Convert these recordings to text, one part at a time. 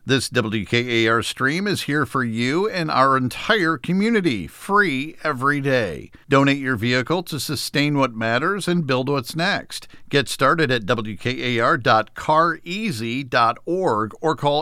This WKAR stream is here for you and our entire community, free every day. Donate your vehicle to sustain what matters and build what's next. Get started at wkar.careasy.org or call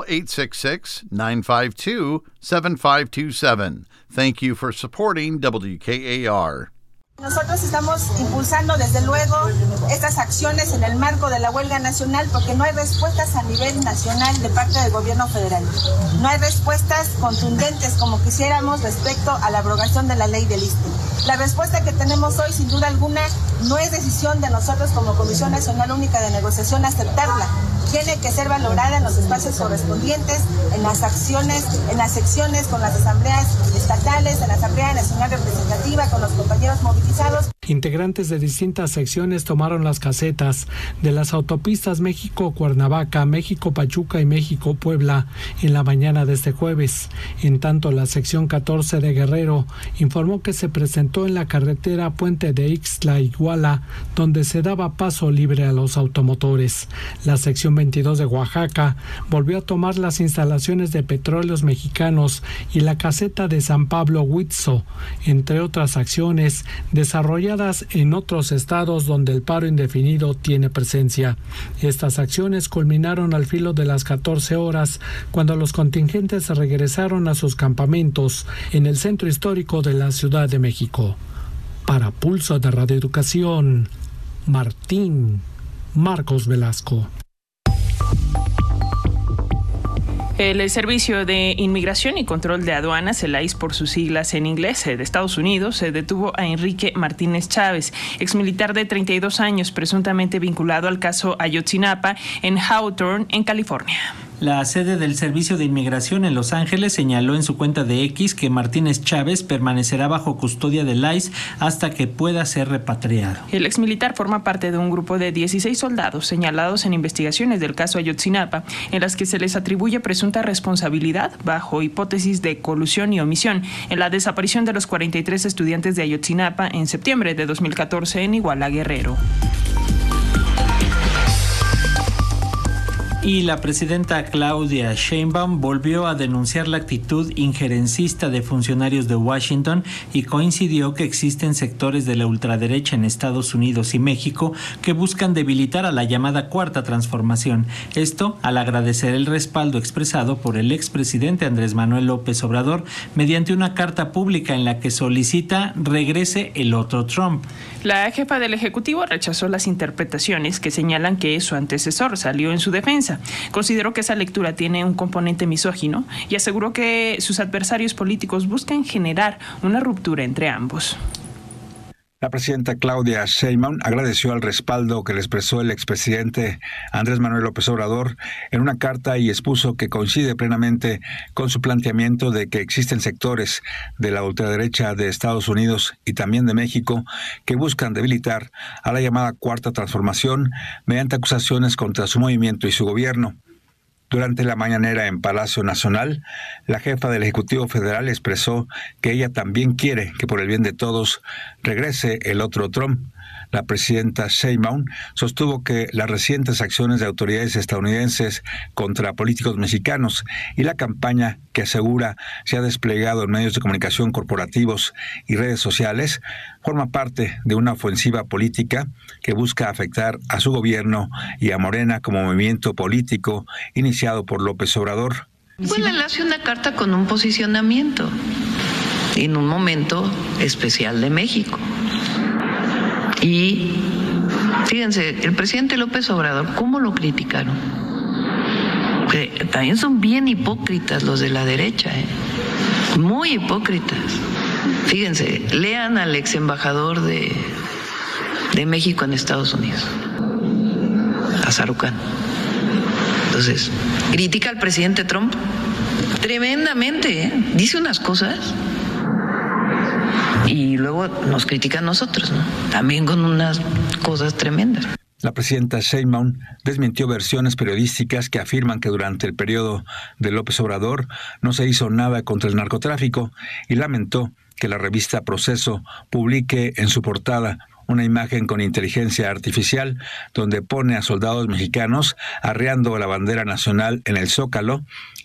866-952-7527. Thank you for supporting WKAR. Nosotros estamos impulsando desde luego estas acciones en el marco de la huelga nacional porque no hay respuestas a nivel nacional de parte del gobierno federal. No hay respuestas contundentes como quisiéramos respecto a la abrogación de la ley del ISSSTE. La respuesta que tenemos hoy, sin duda alguna, no es decisión de nosotros como Comisión Nacional Única de Negociación aceptarla. Tiene que ser valorada en los espacios correspondientes, en las acciones, en las secciones con las asambleas estatales, en la Asamblea Nacional Representativa, con los compañeros movilizados. Integrantes de distintas secciones tomaron las casetas de las autopistas México-Cuernavaca, México-Pachuca y México-Puebla en la mañana de este jueves. En tanto, la sección 14 de Guerrero informó que se presentó en la carretera Puente de Ixtla-Iguala, donde se daba paso libre a los automotores. La sección 22 de Oaxaca volvió a tomar las instalaciones de Petróleos Mexicanos y la caseta de San Pablo Huitzo, entre otras acciones desarrolladas en otros estados donde el paro indefinido tiene presencia. Estas acciones culminaron al filo de las 14 horas cuando los contingentes regresaron a sus campamentos en el centro histórico de la Ciudad de México. Para Pulso de Radio Educación, Marcos Velasco. El Servicio de Inmigración y Control de Aduanas, el ICE por sus siglas en inglés, de Estados Unidos, detuvo a Enrique Martínez Chávez, exmilitar de 32 años, presuntamente vinculado al caso Ayotzinapa en Hawthorne, en California. La sede del Servicio de Inmigración en Los Ángeles señaló en su cuenta de X que Martínez Chávez permanecerá bajo custodia del ICE hasta que pueda ser repatriado. El exmilitar forma parte de un grupo de 16 soldados señalados en investigaciones del caso Ayotzinapa, en las que se les atribuye presunta responsabilidad, bajo hipótesis de colusión y omisión, en la desaparición de los 43 estudiantes de Ayotzinapa en septiembre de 2014 en Iguala, Guerrero. Y la presidenta Claudia Sheinbaum volvió a denunciar la actitud injerencista de funcionarios de Washington y coincidió que existen sectores de la ultraderecha en Estados Unidos y México que buscan debilitar a la llamada Cuarta Transformación. Esto al agradecer el respaldo expresado por el expresidente Andrés Manuel López Obrador mediante una carta pública en la que solicita regrese el otro Trump. La jefa del Ejecutivo rechazó las interpretaciones que señalan que su antecesor salió en su defensa. Consideró que esa lectura tiene un componente misógino y aseguró que sus adversarios políticos buscan generar una ruptura entre ambos. La presidenta Claudia Sheinbaum agradeció el respaldo que le expresó el expresidente Andrés Manuel López Obrador en una carta y expuso que coincide plenamente con su planteamiento de que existen sectores de la ultraderecha de Estados Unidos y también de México que buscan debilitar a la llamada Cuarta Transformación mediante acusaciones contra su movimiento y su gobierno. Durante la mañanera en Palacio Nacional, la jefa del Ejecutivo Federal expresó que ella también quiere que por el bien de todos regrese el otro Trump. La presidenta Sheinbaum sostuvo que las recientes acciones de autoridades estadounidenses contra políticos mexicanos y la campaña que asegura se ha desplegado en medios de comunicación corporativos y redes sociales forma parte de una ofensiva política que busca afectar a su gobierno y a Morena como movimiento político iniciado por López Obrador. Pues le hace una carta con un posicionamiento en un momento especial de México. Y fíjense, el presidente López Obrador, ¿cómo lo criticaron? Que también son bien hipócritas los de la derecha, muy hipócritas. Fíjense, lean al ex embajador de México en Estados Unidos, a Sarucán. Entonces, critica al presidente Trump tremendamente, dice unas cosas. Y luego nos critican a nosotros, ¿no? También con unas cosas tremendas. La presidenta Sheinbaum desmintió versiones periodísticas que afirman que durante el periodo de López Obrador no se hizo nada contra el narcotráfico y lamentó que la revista Proceso publique en su portada una imagen con inteligencia artificial donde pone a soldados mexicanos arriando la bandera nacional en el Zócalo